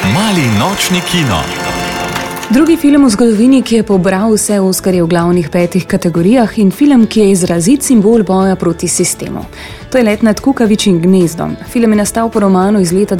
Mali nočni kino. Drugi film v zgodovini, ki je pobral vse Oskarje v glavnih 5 kategorijah in film, ki je izrazit simbol boja proti sistemu. To je Let nad kukavičjim gnezdom. Film je nastal po romanu iz leta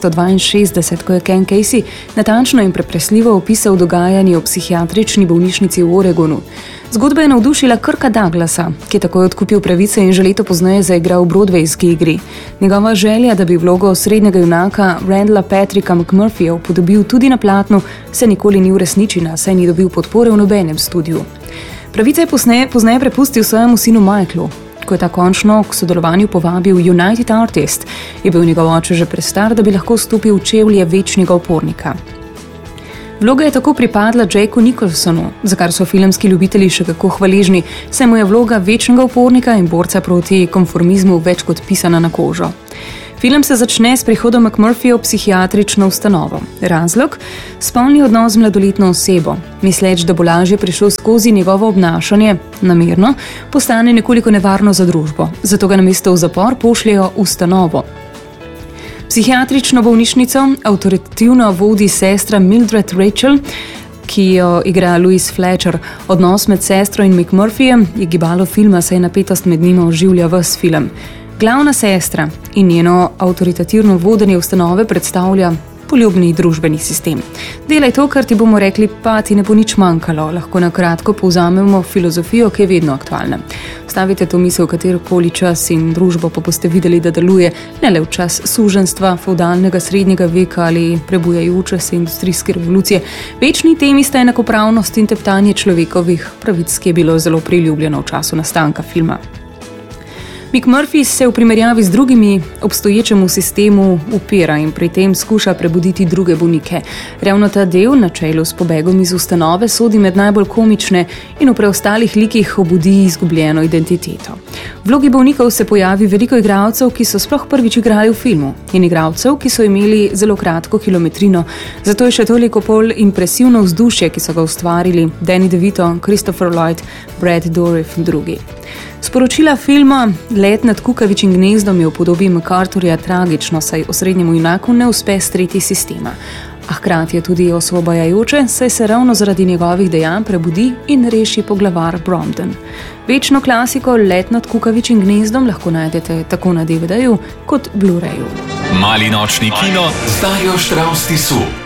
1962, ko je Ken Casey natančno in pretresljivo opisal dogajanje v psihiatrični bolnišnici v Oregonu. Zgodba je navdušila Kirka Douglasa, ki je takoj odkupil pravice in že leto pozneje zaigral v broadwayski igri. Njegova želja, da bi vlogo osrednjega junaka Randalla Patricka McMurphyja upodobil tudi na platnu, se nikoli ni uresničila, saj ni dobil podpore v nobenem studiu. Pravice je pozneje prepustil svojemu sinu Michaelu. Ko je ta končno k sodelovanju povabil United Artists, je bil njegov oče že prestar, da bi lahko stopil v čevlje večnega upornika. Vloga je tako pripadla Jacku Nicholsonu, za kar so filmski ljubitelji še kako hvaležni, saj mu je vloga večnega upornika in borca proti konformizmu več kot pisana na kožo. Film se začne s prihodom McMurphyja v psihiatrično ustanovo. Razlog? Spolni odnos z mladoletno osebo. Misleč, da bo lažje prišel skozi njegovo obnašanje, namerno, postane nekoliko nevarno za družbo, zato ga namesto v zapor pošljejo v ustanovo. Psihiatrično bolnišnico avtoritativno vodi sestra Mildred Rachel, ki jo igra Louise Fletcher. Odnos med sestro in McMurphyjem je gibalo filma, saj napetost med njima oživlja ves film. Glavna sestra in njeno avtoritativno vodenje ustanove predstavlja poljubni družbeni sistem. Delaj to, kar ti bomo rekli, pa ti ne bo nič manjkalo. Lahko na kratko povzamemo filozofijo, ki je vedno aktualna. Stavite to misel katerokoli čas in družbo, pa boste videli, da deluje ne le v čas suženstva, feudalnega srednjega veka ali prebujajoče se industrijske revolucije. Večni temi sta enakopravnost in teptanje človekovih pravic, ki je bilo zelo priljubljeno v času nastanka filma. McMurphy se v primerjavi z drugimi obstoječemu sistemu upira in pri tem skuša prebuditi druge bolnike. Ravno ta del, na čelu s pobegom iz ustanove, sodi med najbolj komične in v preostalih likih obudi izgubljeno identiteto. V vlogi bolnikov se pojavi veliko igralcev, ki so sploh prvič igrali v filmu, in igralcev, ki so imeli zelo kratko kilometrino, zato je še toliko bolj impresivno vzdušje, ki so ga ustvarili Danny DeVito, Christopher Lloyd, Brad Dourif in drugi. Sporočila filma Let nad kukavičjim gnezdom je v podobi MacArthurja tragično, saj osrednjemu junaku ne uspe streti sistema. A hkrati je tudi osvobajajoče, saj se ravno zaradi njegovih dejanj prebudi in reši poglavar Bromden. Večno klasiko Let nad kukavičjim gnezdom lahko najdete tako na DVD-ju kot Blu-rayu. Mali nočni kino z Darjo Štravs Tisu.